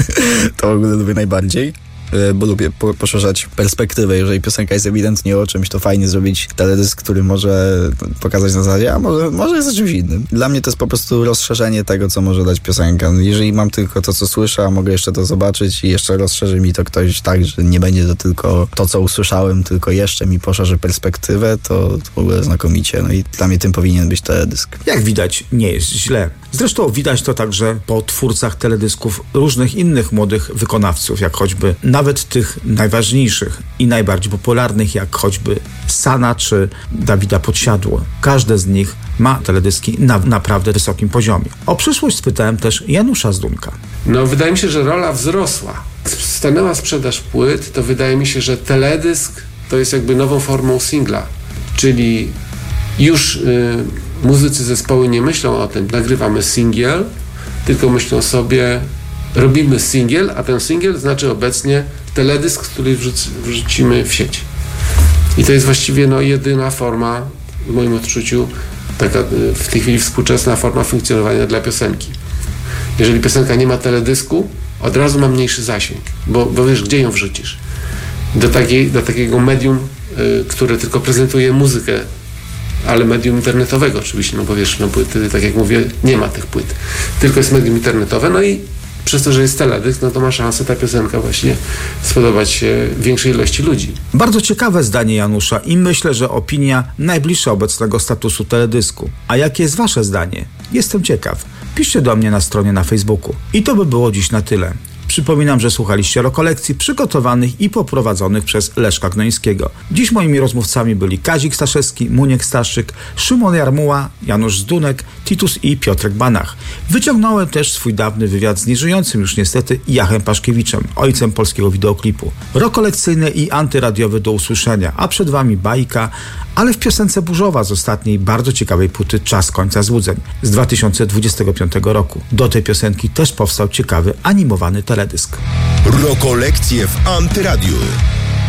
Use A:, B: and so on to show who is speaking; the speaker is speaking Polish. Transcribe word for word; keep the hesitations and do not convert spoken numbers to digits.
A: To w ogóle lubię najbardziej, bo lubię po- poszerzać perspektywę. Jeżeli piosenka jest ewidentnie o czymś, to fajnie zrobić teledysk, który może pokazać na zasadzie, a może, może jest o czymś innym. Dla mnie to jest po prostu rozszerzenie tego, co może dać piosenka. Jeżeli mam tylko to, co słyszę, a mogę jeszcze to zobaczyć i jeszcze rozszerzy mi to ktoś tak, że nie będzie to tylko to, co usłyszałem, tylko jeszcze mi poszerzy perspektywę, to, to w ogóle znakomicie. No i dla mnie tym powinien być teledysk.
B: Jak widać, nie jest źle. Zresztą widać to także po twórcach teledysków różnych innych młodych wykonawców, jak choćby nawet tych najważniejszych i najbardziej popularnych, jak choćby Sana czy Dawida Podsiadło. Każde z nich ma teledyski na naprawdę wysokim poziomie. O przyszłość spytałem też Janusza Zdunka.
C: No, wydaje mi się, że rola wzrosła. Stanęła sprzedaż płyt, to wydaje mi się, że teledysk to jest jakby nową formą singla, czyli już y, muzycy zespoły nie myślą o tym, nagrywamy singiel, tylko myślą sobie, robimy singiel, a ten singiel znaczy obecnie teledysk, który wrzuc- wrzucimy w sieć. I to jest właściwie no, jedyna forma, w moim odczuciu, taka y, w tej chwili współczesna forma funkcjonowania dla piosenki. Jeżeli piosenka nie ma teledysku, od razu ma mniejszy zasięg, bo, bo wiesz, gdzie ją wrzucisz? Do, takiej, do takiego medium, y, które tylko prezentuje muzykę, ale medium internetowego oczywiście, no bo wiesz, no płyty, tak jak mówię, nie ma tych płyt, tylko jest medium internetowe, no i przez to, że jest teledysk, no to ma szansę ta piosenka właśnie spodobać się większej ilości ludzi.
B: Bardzo ciekawe zdanie Janusza i myślę, że opinia najbliższa obecnego statusu teledysku. A jakie jest wasze zdanie? Jestem ciekaw. Piszcie do mnie na stronie na Facebooku. I to by było dziś na tyle. Przypominam, że słuchaliście rekolekcji przygotowanych i poprowadzonych przez Leszka Gnońskiego. Dziś moimi rozmówcami byli Kazik Staszewski, Muniek Staszyk, Szymon Jarmuła, Janusz Zdunek, Titus i Piotrek Banach. Wyciągnąłem też swój dawny wywiad z nieżyjącym już niestety Jachem Paszkiewiczem, ojcem polskiego wideoklipu. Rokolekcyjny i antyradiowy do usłyszenia, a przed wami bajka, ale w piosence burzowa z ostatniej bardzo ciekawej płyty Czas końca złudzeń z dwa tysiące dwudziestego piątego roku. Do tej piosenki też powstał ciekawy animowany teledysk.
D: Rokolekcje w Antyradiu.